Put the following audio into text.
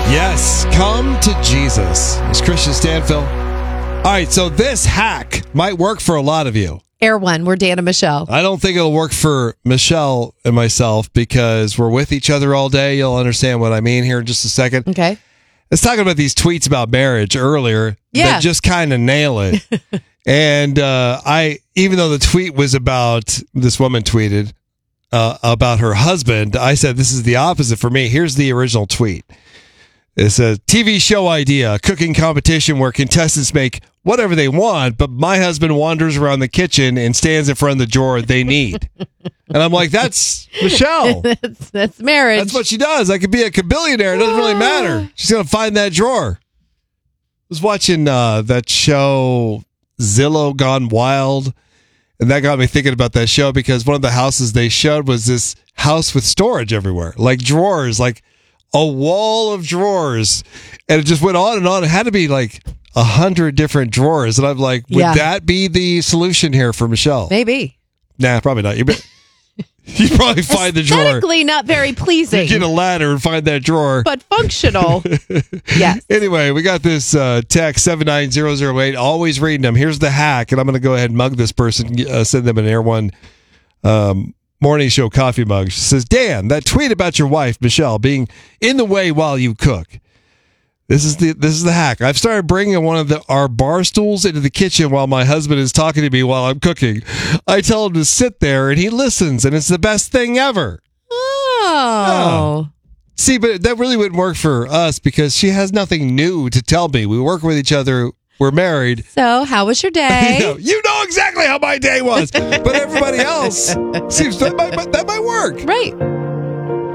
Yes, come to Jesus. It's Christian Stanfield. All right, so this hack might work for a lot of you. Air one, we're Dan and Michelle. I don't think it'll work for Michelle and myself because we're with each other all day. You'll understand what I mean here in just a second. Okay. Let's talk about these tweets about marriage earlier that just kind of nail it. And even though the tweet was about, this woman tweeted about her husband, I said, this is the opposite for me. Here's the original tweet. It's a TV show idea, a cooking competition where contestants make whatever they want, but my husband wanders around the kitchen and stands in front of the drawer they need. And I'm like, that's Michelle. That's marriage. That's what she does. I could be a billionaire. It doesn't really matter. She's going to find that drawer. I was watching that show, Zillow Gone Wild, and that got me thinking about that show because one of the houses they showed was this house with storage everywhere, like drawers, like a wall of drawers, and it just went on and on. It had to be like 100 different drawers, and I'm like, would that be the solution here for Michelle? Maybe. Nah, probably not. You probably find the drawer. Aesthetically not very pleasing. You get a ladder and find that drawer. But functional. Yes. Anyway, we got this text 79008. Always reading them. Here's the hack, and I'm going to go ahead and mug this person. Send them an Air One morning show coffee mug. She says, Dan, that tweet about your wife, Michelle, being in the way while you cook. This is the hack. I've started bringing one of our bar stools into the kitchen while my husband is talking to me while I'm cooking. I tell him to sit there, and he listens, and it's the best thing ever. Oh. Yeah. See, but that really wouldn't work for us because she has nothing new to tell me. We work with each other. We're married. So, how was your day? You know exactly how my day was. But everybody else seems that might work. Right.